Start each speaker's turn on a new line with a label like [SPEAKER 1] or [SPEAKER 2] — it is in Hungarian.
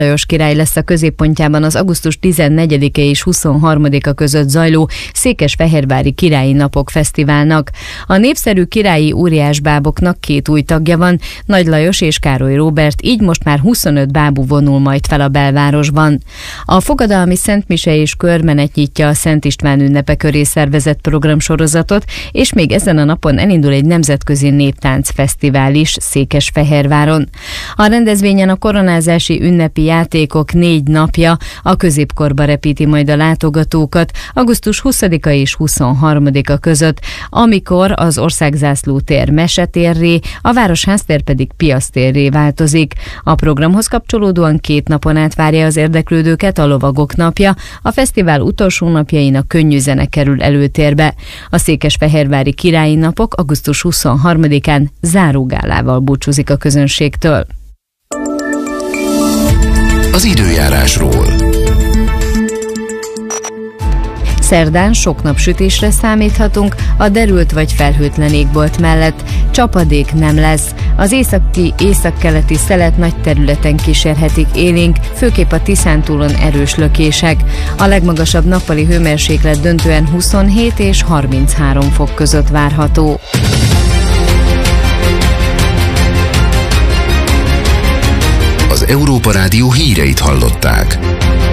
[SPEAKER 1] Lajos király lesz a középpontjában az augusztus 14-e és 23-a között zajló Székesfehérvári Királyi Napok Fesztiválnak. A népszerű királyi óriásbáboknak 2 új tagja van, Nagy Lajos és Károly Róbert, így most már 25 bábú vonul majd fel a belvárosban. A fogadalmi szentmise és körmenet nyitja a Szent István ünnepe köré szervezett programsorozatot, és még ezen a napon elindul egy nemzetközi néptáncfesztivál is Székesfehérváron. A rendezvényen a koronázási ünnepi játékok 4 napja a középkorba repíti majd a látogatókat augusztus 20-a és 23-a között, amikor az Országzászló tér mesetérré, a Városháztér pedig piactérré változik. A programhoz kapcsolódóan 2 napon át várja az érdeklődőket a Lovagok napja, a fesztivál utolsó napjain a könnyű zene kerül előtérbe. A Székesfehérvári Királyi Napok augusztus 23-án zárógálával búcsúzik a közönségtől.
[SPEAKER 2] Az időjárásról.
[SPEAKER 1] Szerdán sok napsütésre számíthatunk, a derült vagy felhőtlen égbolt mellett csapadék nem lesz. Az északi, északkeleti szelet nagy területen kísérhetik élénk, főképp a Tiszántúlon erős lökések. A legmagasabb nappali hőmérséklet döntően 27 és 33 fok között várható.
[SPEAKER 2] Az Európa Rádió híreit hallották.